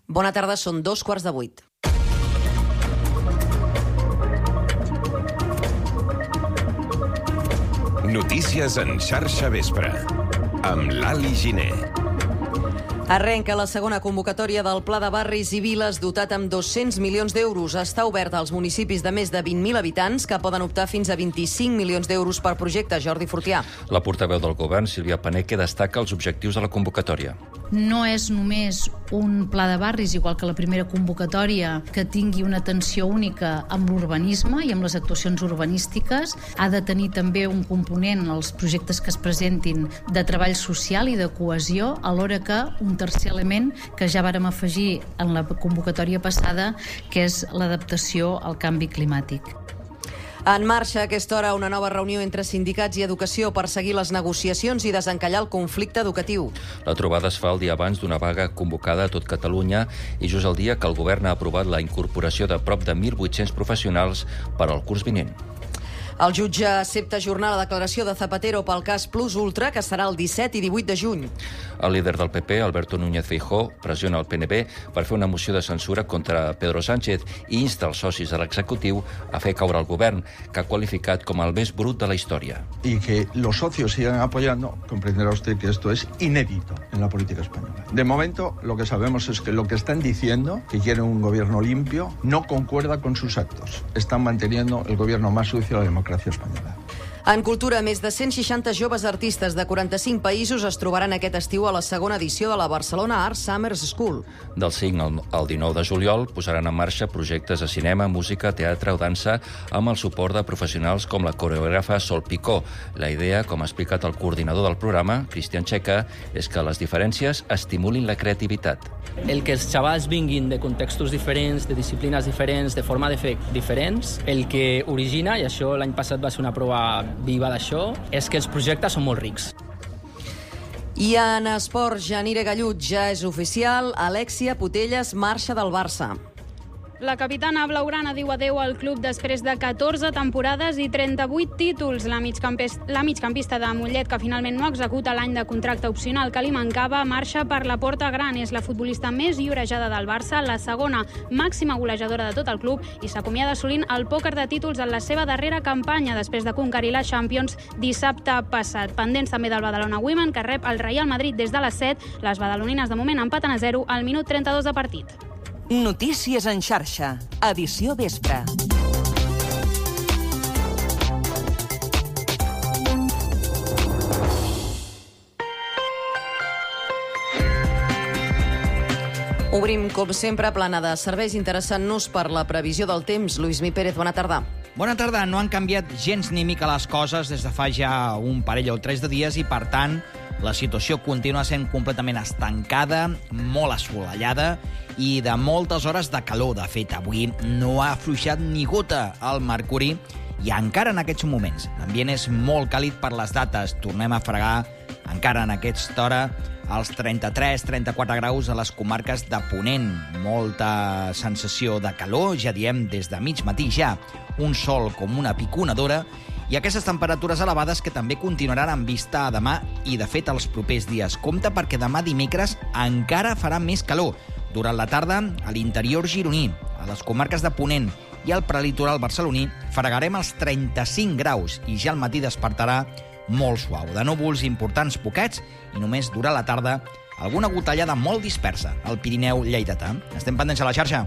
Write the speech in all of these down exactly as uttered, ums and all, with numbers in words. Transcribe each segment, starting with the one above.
Bona tarda, són dos quarts de vuit. Notícies en xarxa vespre, amb l'Ali Giner. Arrenca la segona convocatòria del Pla de Barris i Viles dotat amb dos-cents milions d'euros. Està obert als municipis de més de vint mil habitants que poden optar fins a vint-i-cinc milions d'euros per projecte. Jordi Fortià. La portaveu del govern, Sílvia Paneque, destaca els objectius de la convocatòria. No és només un pla de barris, igual que la primera convocatòria, que tingui una atenció única amb l'urbanisme i amb les actuacions urbanístiques. Ha de tenir també un component, els projectes que es presentin, de treball social i de cohesió, alhora que un tercer element que ja vàrem afegir en la convocatòria passada, que és l'adaptació al canvi climàtic. En marxa a aquesta hora una nova reunió entre sindicats i educació per seguir les negociacions i desencallar el conflicte educatiu. La trobada es fa el dia abans d'una vaga convocada a tot Catalunya i just el dia que el govern ha aprovat la incorporació de prop de mil vuit-cents professionals per al curs vinent. El jutge accepta ajornar la declaració de Zapatero pel cas Plus Ultra, que serà el disset i divuit de juny. El líder del P P, Alberto Núñez Feijóo, pressiona el P N B per fer una moció de censura contra Pedro Sánchez i insta els socis de l'executiu a fer caure el govern, que ha qualificat com el més brut de la història. Y que los socios sigan apoyando, comprenderá usted que esto es inédito en la política española. De momento, lo que sabemos es que lo que están diciendo, que quieren un gobierno limpio, no concuerda con sus actos. Están manteniendo el gobierno más sucio de la democracia espanyola. En cultura, més de cent seixanta joves artistes de quaranta-cinc països es trobaran aquest estiu a la segona edició de la Barcelona Art Summer School. Del cinc al dinou de juliol posaran en marxa projectes de cinema, música, teatre o dansa amb el suport de professionals com la coreògrafa Sol Picó. La idea, com ha explicat el coordinador del programa, Cristian Checa, és que les diferències estimulin la creativitat. El que els xavals vinguin de contextos diferents, de disciplines diferents, de forma de fer diferents, el que origina, i això l'any passat va ser una prova viva d'això, és que els projectes són molt rics. I en esports, Janire Gallut, ja és oficial, Alexia Putellas marxa del Barça. La capitana blaugrana diu adeu al club després de catorze temporades i trenta-vuit títols. La migcampista, la migcampista de Mollet, que finalment no executa l'any de contracte opcional que li mancava, marxa per la porta gran. És la futbolista més llorejada del Barça, la segona màxima golejadora de tot el club i s'acomiada assolint el pòquer de títols en la seva darrera campanya després de conquerir la Champions dissabte passat. Pendents també del Badalona Women, que rep el Real Madrid des de les set. Les badalonines de moment empaten a zero al minut trenta-dos de partit. Notícies en xarxa, edició vespre. Obrim, com sempre, plana de serveis, interessant-nos per la previsió del temps. Lluís Mi Pérez, bona tarda. Bona tarda. No han canviat gens ni mica les coses des de fa ja un parell o tres de dies i, per tant, la situació continua sent completament estancada, molt assolellada i de moltes hores de calor. De fet, avui no ha afluixat ni gota el mercuri i encara en aquests moments l'ambient és molt càlid per les dates. Tornem a fregar encara en aquesta hora els trenta-tres trenta-quatre graus a les comarques de Ponent. Molta sensació de calor, ja diem, des de mig matí ja. Un sol com una piconadora i aquestes temperatures elevades que també continuaran en vista a demà i, de fet, els propers dies. Compte perquè demà dimecres encara farà més calor. Durant la tarda, a l'interior gironí, a les comarques de Ponent i al prelitoral barceloní, fregarem els trenta-cinc graus i ja al matí despertarà molt suau. De núvols importants poquets i només durant la tarda alguna gotellada molt dispersa al Pirineu lleidatà. Estem pendents a la xarxa.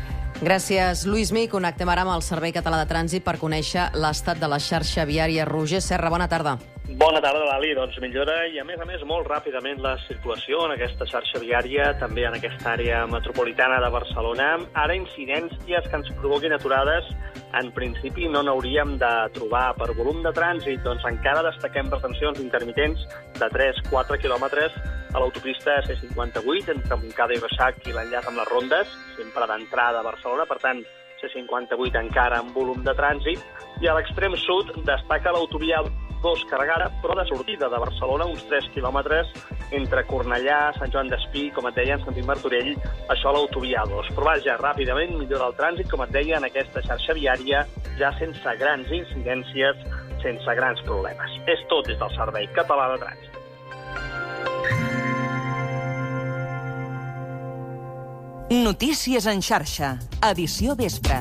Gràcies, Lluís Mi. Connectem ara amb el Servei Català de Trànsit per conèixer l'estat de la xarxa viària. Roger Serra, bona tarda. Bona tarda, Lali. Doncs millora i, a més a més, molt ràpidament la circulació en aquesta xarxa viària, també en aquesta àrea metropolitana de Barcelona. Ara, incidències que ens provoquin aturades, en principi no n'hauríem de trobar. Per volum de trànsit, doncs encara destaquem retencions intermitents de tres a quatre quilòmetres a l'autopista C cinquanta-vuit, entre Montcada i Reixac i l'enllaç amb les Rondes, sempre d'entrada a Barcelona, per tant, C cinquanta-vuit encara amb volum de trànsit. I a l'extrem sud destaca l'autovia dos carregada, però de sortida de Barcelona, uns tres quilòmetres entre Cornellà, Sant Joan d'Espí, com et deia, en sentit Martorell, això a l'autovia dos. Però vaja, ràpidament millora el trànsit, com et deia, en aquesta xarxa viària, ja sense grans incidències, sense grans problemes. És tot des del Servei Català de Trànsit. Notícies en xarxa, edició vespre.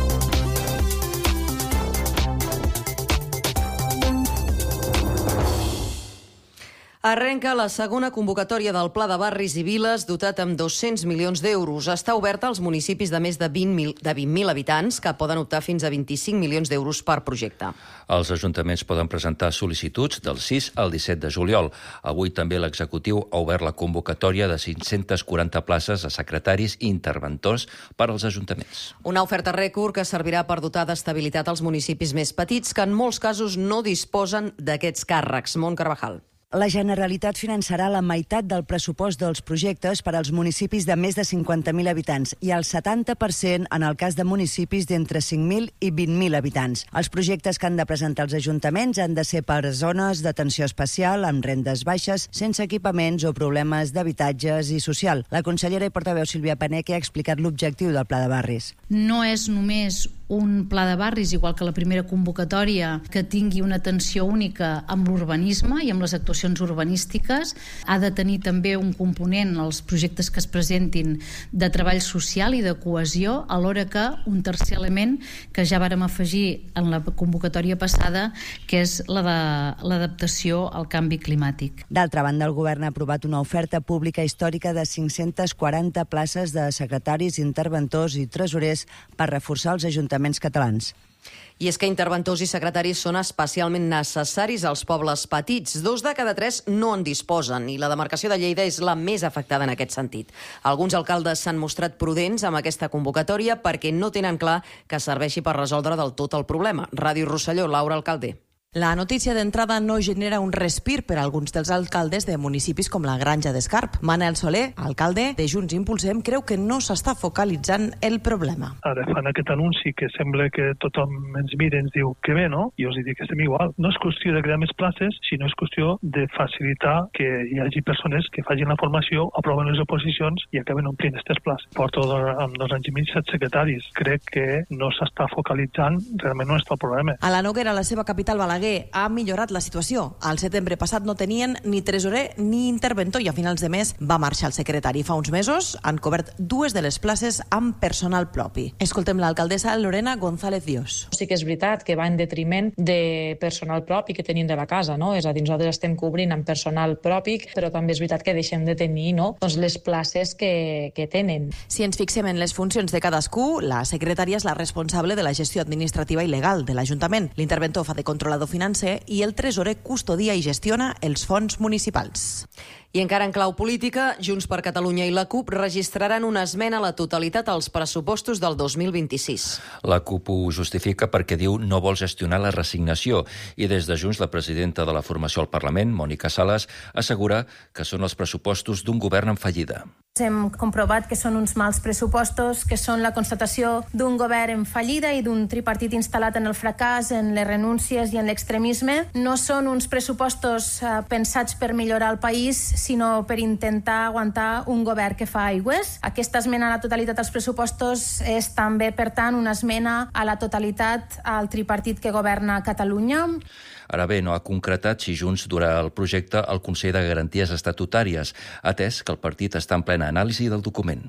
Arrenca la segona convocatòria del Pla de Barris i Viles dotat amb dos-cents milions d'euros. Està oberta als municipis de més de vint mil habitants que poden optar fins a vint-i-cinc milions d'euros per projecte. Els ajuntaments poden presentar sol·licituds del sis al disset de juliol. Avui també l'executiu ha obert la convocatòria de cinc-centes quaranta places a secretaris i interventors per als ajuntaments. Una oferta rècord que servirà per dotar d'estabilitat als municipis més petits que en molts casos no disposen d'aquests càrrecs. Mont Carvajal. La Generalitat finançarà la meitat del pressupost dels projectes per als municipis de més de cinquanta mil habitants i el setanta per cent en el cas de municipis d'entre cinc mil i vint mil habitants. Els projectes que han de presentar els ajuntaments han de ser per zones d'atenció especial, amb rendes baixes, sense equipaments o problemes d'habitatges i social. La consellera i portaveu Sílvia Paneque ha explicat l'objectiu del Pla de Barris. No és només un pla de barris, igual que la primera convocatòria, que tingui una atenció única amb l'urbanisme i amb les actuacions urbanístiques. Ha de tenir també un component, els projectes que es presentin, de treball social i de cohesió, alhora que un tercer element que ja vàrem afegir en la convocatòria passada, que és la de l'adaptació al canvi climàtic. D'altra banda, el govern ha aprovat una oferta pública històrica de cinc-centes quaranta places de secretaris, interventors i tresorers per reforçar els ajuntaments catalans. I és que interventors i secretaris són especialment necessaris als pobles petits. Dos de cada tres no en disposen i la demarcació de Lleida és la més afectada en aquest sentit. Alguns alcaldes s'han mostrat prudents amb aquesta convocatòria perquè no tenen clar que serveixi per resoldre del tot el problema. Ràdio Rosselló, Laura Alcalde. La notícia d'entrada no genera un respir per a alguns dels alcaldes de municipis com la Granja d'Escarp. Manel Soler, alcalde de Junts Impulsem, creu que no s'està focalitzant el problema. Ara fan aquest anunci que sembla que tothom ens mira i ens diu que bé, no? I us dic que estem igual. No és qüestió de crear més places, sinó és qüestió de facilitar que hi hagi persones que facin la formació, aproven les oposicions i acaben omplint aquestes places. Porto amb dos anys i mig set secretaris. Crec que no s'està focalitzant realment no està el problema. A la Noguera, la seva capital, Balaguer, ha millorat la situació. Al setembre passat no tenien ni tresorer ni interventor i a finals de mes va marxar el secretari. Fa uns mesos han cobert dues de les places amb personal propi. Escoltem l'alcaldessa Lorena González Dios. Sí que és veritat que va en detriment de personal propi que tenim de la casa, no? És a dir, nosaltres estem cobrint amb personal propi, però també és veritat que deixem de tenir, no? Doncs les places que, que tenen. Si ens fixem en les funcions de cadascú, la secretària és la responsable de la gestió administrativa i legal de l'Ajuntament. L'interventor fa de controlador financer i el tresorer custodia i gestiona els fons municipals. I encara en clau política, Junts per Catalunya i la CUP registraran una esmena a la totalitat als pressupostos del dos mil vint-i-sis. La CUP ho justifica perquè diu no vol gestionar la resignació i des de Junts la presidenta de la formació al Parlament, Mònica Sales, assegura que són els pressupostos d'un govern en fallida. Hem comprovat que són uns mals pressupostos, que són la constatació d'un govern en fallida i d'un tripartit instal·lat en el fracàs, en les renúncies i en l'extremisme. No són uns pressupostos eh, pensats per millorar el país, sinó per intentar aguantar un govern que fa aigües. Aquesta esmena a la totalitat als pressupostos és també, per tant, una esmena a la totalitat al tripartit que governa Catalunya. Ara bé, no ha concretat si Junts durà el projecte al Consell de Garanties Estatutàries, atès que el partit està en plena anàlisi del document.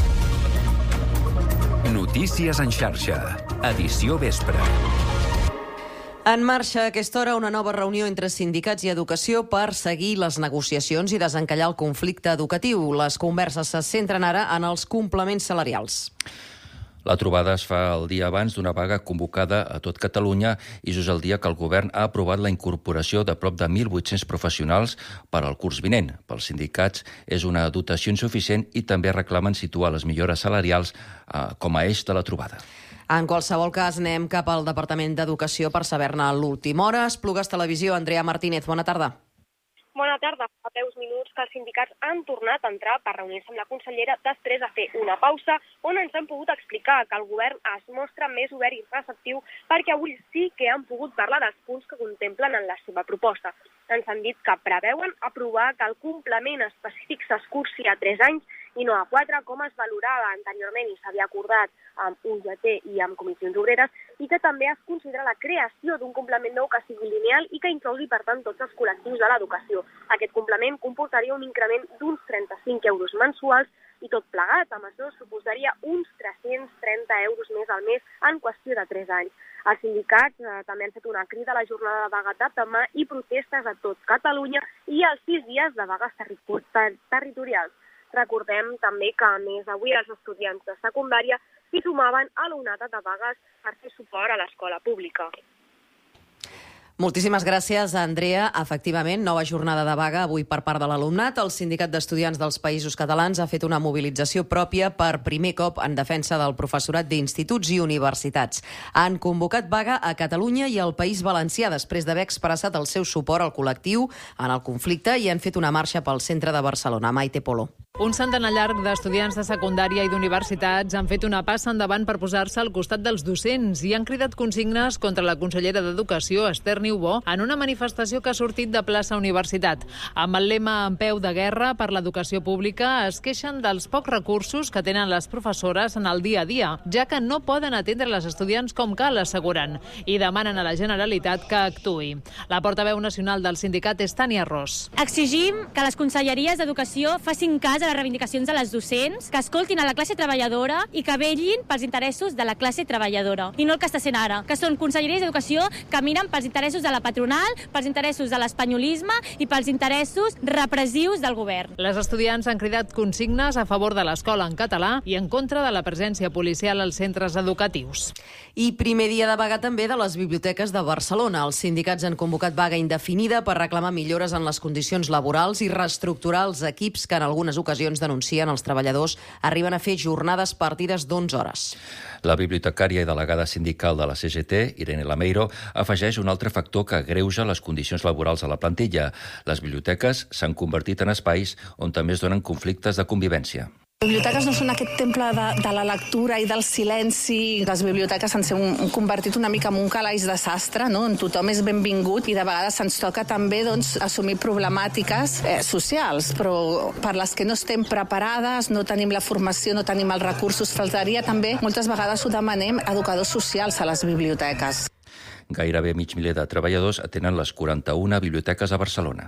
Notícies en xarxa, edició vespre. En marxa a aquesta hora una nova reunió entre sindicats i educació per seguir les negociacions i desencallar el conflicte educatiu. Les converses se centren ara en els complements salarials. La trobada es fa el dia abans d'una vaga convocada a tot Catalunya i just el dia que el govern ha aprovat la incorporació de prop de mil vuit-cents professionals per al curs vinent. Pels sindicats és una dotació insuficient i també reclamen situar les millores salarials eh, com a eix de la trobada. En qualsevol cas, anem cap al Departament d'Educació per saber-ne l'última hora. Esplugues Televisió, Andrea Martínez, bona tarda. Bona tarda. Fa breus minuts que els sindicats han tornat a entrar per reunir-se amb la consellera després de fer una pausa on ens han pogut explicar que el govern es mostra més obert i receptiu perquè avui sí que han pogut parlar dels punts que contemplen en la seva proposta. Ens han dit que preveuen aprovar que el complement específic s'escurci a tres anys i no a quatre, com es valorava anteriorment i s'havia acordat amb U G T i amb comissions obreres, i que també es considera la creació d'un complement nou que sigui lineal i que inclogui, per tant, tots els col·lectius de l'educació. Aquest complement comportaria un increment d'uns trenta-cinc euros mensuals i tot plegat, amb això, suposaria uns tres-cents trenta euros més al mes en qüestió de tres anys. Els sindicats eh, també han fet una crida a la jornada de vaga demà i protestes a tot Catalunya i els sis dies de vagues terri ter territorials. Recordem també que, a més, avui els estudiants de secundària s'hi sumaven a l'onada de vagues per fer suport a l'escola pública. Moltíssimes gràcies, Andrea. Efectivament, nova jornada de vaga avui per part de l'alumnat. El Sindicat d'Estudiants dels Països Catalans ha fet una mobilització pròpia per primer cop en defensa del professorat d'instituts i universitats. Han convocat vaga a Catalunya i al País Valencià després d'haver expressat el seu suport al col·lectiu en el conflicte i han fet una marxa pel centre de Barcelona. Maite Polo. Un centenar llarg d'estudiants de secundària i d'universitats han fet una passa endavant per posar-se al costat dels docents i han cridat consignes contra la consellera d'Educació, Esther Niubó, en una manifestació que ha sortit de plaça Universitat. Amb el lema En peu de guerra per l'educació pública, es queixen dels pocs recursos que tenen les professores en el dia a dia, ja que no poden atendre les estudiants com cal, asseguren, i demanen a la Generalitat que actuï. La portaveu nacional del sindicat és Tània Ros. Exigim que les conselleries d'Educació facin cas a les reivindicacions de les docents, que escoltin a la classe treballadora i que vetllin pels interessos de la classe treballadora. I no el que està sent ara, que són conselleries d'Educació que miren pels interessos de la patronal, pels interessos de l'espanyolisme i pels interessos repressius del govern. Les estudiants han cridat consignes a favor de l'escola en català i en contra de la presència policial als centres educatius. I primer dia de vaga també de les biblioteques de Barcelona. Els sindicats han convocat vaga indefinida per reclamar millores en les condicions laborals i reestructurar els equips que en algunes ocasions denuncien els treballadors arriben a fer jornades partides d'onze hores. La bibliotecària i delegada sindical de la C G T, Irene Lameiro, afegeix un altre factor que agreuja les condicions laborals a la plantilla. Les biblioteques s'han convertit en espais on també es donen conflictes de convivència. Les biblioteques no són aquest temple de, de la lectura i del silenci. Les biblioteques s'han un, convertit una mica en un calaix de sastre, no? On tothom és benvingut i de vegades se'ns toca també doncs, assumir problemàtiques eh, socials, però per les que no estem preparades, no tenim la formació, no tenim els recursos, faltaria també, moltes vegades ho demanem, educadors socials a les biblioteques. Gairebé mig miler de treballadors atenen les quaranta-una biblioteques a Barcelona.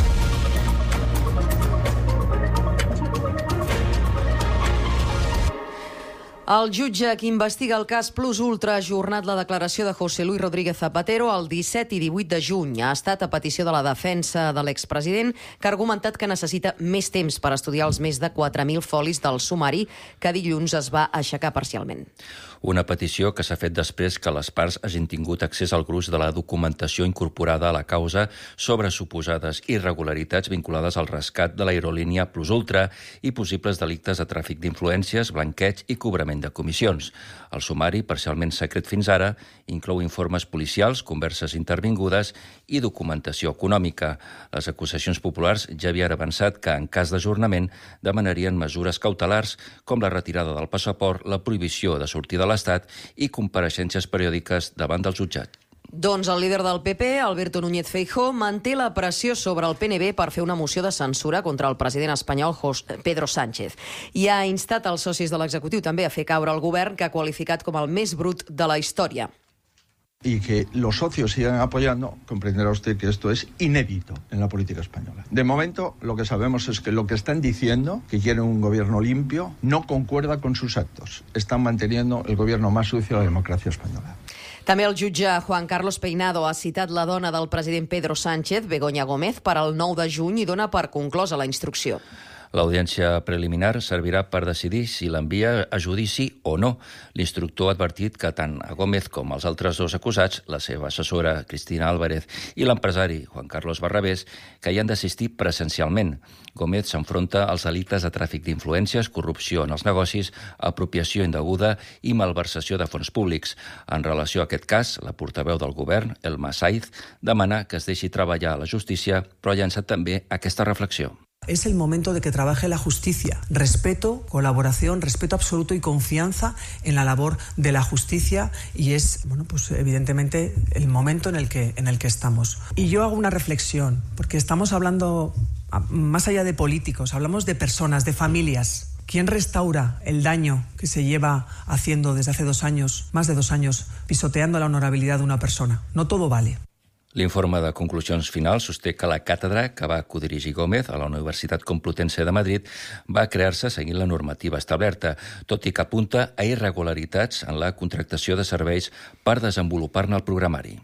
El jutge que investiga el cas Plus Ultra ha ajornat la declaració de José Luis Rodríguez Zapatero el disset i divuit de juny. Ha estat a petició de la defensa de l'expresident, que ha argumentat que necessita més temps per estudiar els més de quatre mil folis del sumari, que dilluns es va aixecar parcialment. Una petició que s'ha fet després que les parts hagin tingut accés al gruix de la documentació incorporada a la causa sobre suposades irregularitats vinculades al rescat de l'aerolínia Plus Ultra i possibles delictes de tràfic d'influències, blanqueig i cobrament de comissions. El sumari, parcialment secret fins ara, inclou informes policials, converses intervingudes i documentació econòmica. Les acusacions populars ja havien avançat que, en cas d'ajornament, demanarien mesures cautelars com la retirada del passaport, la prohibició de sortir de l'Estat i compareixences periòdiques davant del jutjat. Doncs el líder del P P, Alberto Núñez Feijóo, manté la pressió sobre el P N B per fer una moció de censura contra el president espanyol Pedro Sánchez. I ha instat els socis de l'executiu també a fer caure el govern, que ha qualificat com el més brut de la història. Y que los socios sigan apoyando, comprenderá usted que esto es inédito en la política española. De momento, lo que sabemos es que lo que están diciendo, que quieren un gobierno limpio, no concuerda con sus actos. Están manteniendo el gobierno más sucio de la democracia española. També el jutge Juan Carlos Peinado ha citat la dona del president Pedro Sánchez, Begoña Gómez, per al nou de juny i dona per conclosa la instrucció. L'audiència preliminar servirà per decidir si l'envia a judici o no. L'instructor ha advertit que tant a Gómez com als altres dos acusats, la seva assessora Cristina Álvarez i l'empresari Juan Carlos Barrabés, que hi han d'assistir presencialment. Gómez s'enfronta als delictes de tràfic d'influències, corrupció en els negocis, apropiació indeguda i malversació de fons públics. En relació a aquest cas, la portaveu del govern, Elma Saiz, demana que es deixi treballar a la justícia, però ha llançat també aquesta reflexió. Es el momento de que trabaje la justicia. Respeto, colaboración, respeto absoluto y confianza en la labor de la justicia y es, bueno, pues evidentemente el momento en el que, en el que estamos. Y yo hago una reflexión, porque estamos hablando, más allá de políticos, hablamos de personas, de familias. ¿Quién restaura el daño que se lleva haciendo desde hace dos años, más de dos años, pisoteando la honorabilidad de una persona? No todo vale. L'informe de conclusions finals sosté que la càtedra que va codirigir Gómez a la Universitat Complutense de Madrid va crear-se seguint la normativa establerta, tot i que apunta a irregularitats en la contractació de serveis per desenvolupar-ne el programari.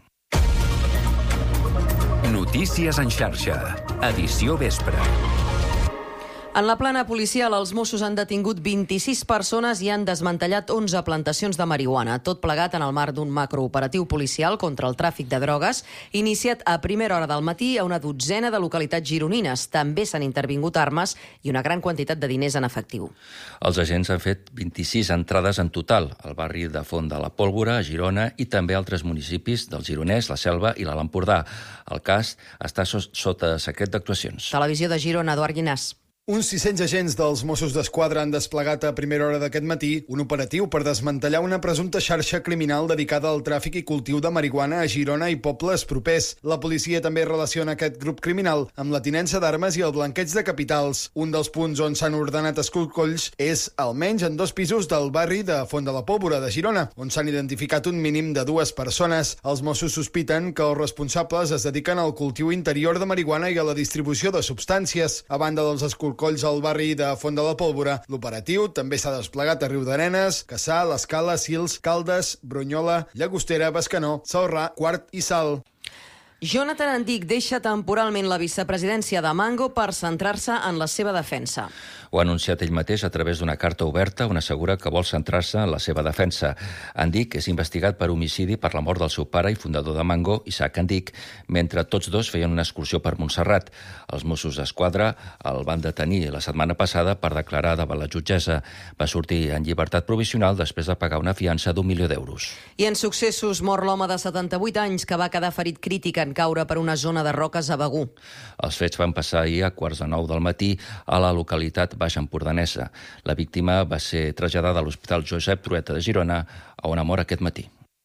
Notícies en xarxa, edició vespre. En la plana policial, els Mossos han detingut vint-i-sis persones i han desmantellat onze plantacions de marihuana, tot plegat en el marc d'un macrooperatiu policial contra el tràfic de drogues, iniciat a primera hora del matí a una dotzena de localitats gironines. També s'han intervingut armes i una gran quantitat de diners en efectiu. Els agents han fet vint-i-sis entrades en total al barri de Font de la Pólvora, a Girona, i també a altres municipis del Gironès, la Selva i l'Alt Empordà. El cas està sota secret d'actuacions. Televisió de Girona, Eduard Llinàs. Uns sis-cents agents dels Mossos d'Esquadra han desplegat a primera hora d'aquest matí un operatiu per desmantellar una presumpta xarxa criminal dedicada al tràfic i cultiu de marihuana a Girona i pobles propers. La policia també relaciona aquest grup criminal amb la tinença d'armes i el blanqueig de capitals. Un dels punts on s'han ordenat escorcolls és almenys en dos pisos del barri de Font de la Pólvora de Girona, on s'han identificat un mínim de dues persones. Els Mossos sospiten que els responsables es dediquen al cultiu interior de marihuana i a la distribució de substàncies. A banda dels escorcolls colls al barri de Font de la Pólvora. L'operatiu també s'ha desplegat a Riudarenes, Cassà, l'Escala, Sils, Caldes, Brunyola, Llagostera, Bescanó, Celrà, Quart i Salt. Jonathan Andic deixa temporalment la vicepresidència de Mango per centrar-se en la seva defensa. Ho ha anunciat ell mateix a través d'una carta oberta on assegura que vol centrar-se en la seva defensa. Andic és investigat per homicidi per la mort del seu pare i fundador de Mango, Isaac Andic, mentre tots dos feien una excursió per Montserrat. Els Mossos d'Esquadra el van detenir la setmana passada per declarar davant la jutgessa. Va sortir en llibertat provisional després de pagar una fiança d'un milió d'euros. I en successos mor l'home de setanta-vuit anys que va quedar ferit crític en caure per una zona de roques a Begur. Els fets van passar ahir a quarts de nou del matí a la localitat baixa empordanesa. La víctima va ser traslladada a l'Hospital Josep Trueta de Girona, on ha mort aquest matí.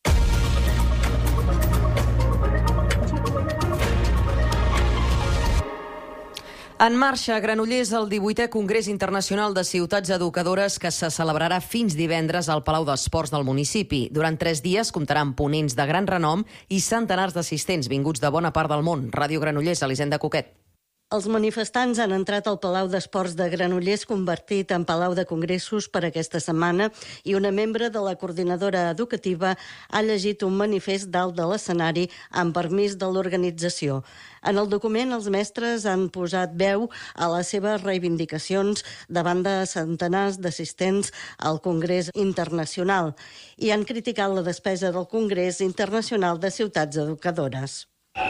En marxa a Granollers el divuitè Congrés Internacional de Ciutats Educadores que se celebrarà fins divendres al Palau d'Esports del municipi. Durant tres dies comptarà amb ponents de gran renom i centenars d'assistents vinguts de bona part del món. Ràdio Granollers, Elisenda Coquet. Els manifestants han entrat al Palau d'Esports de Granollers, convertit en Palau de Congressos per aquesta setmana, i una membre de la coordinadora educativa ha llegit un manifest dalt de l'escenari amb permís de l'organització. En el document, els mestres han posat veu a les seves reivindicacions davant de centenars d'assistents al Congrés Internacional i han criticat la despesa del Congrés Internacional de Ciutats Educadores.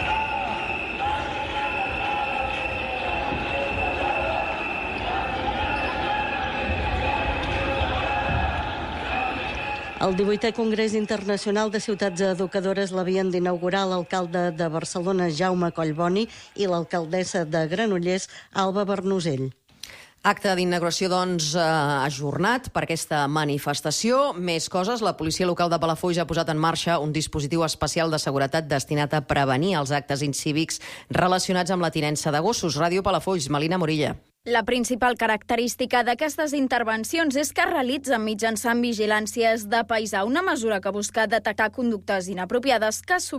El divuitè Congrés Internacional de Ciutats Educadores l'havien d'inaugurar l'alcalde de Barcelona, Jaume Collboni, i l'alcaldessa de Granollers, Alba Bernusell. Acte d'inauguració, doncs, eh, ajornat per aquesta manifestació. Més coses, la policia local de Palafolls ha posat en marxa un dispositiu especial de seguretat destinat a prevenir els actes incívics relacionats amb la tinença de gossos. Ràdio Palafolls, Melina Morilla. La principal característica d'aquestes intervencions és que es realitzen mitjançant vigilàncies de paisà, una mesura que busca detectar conductes inapropiades que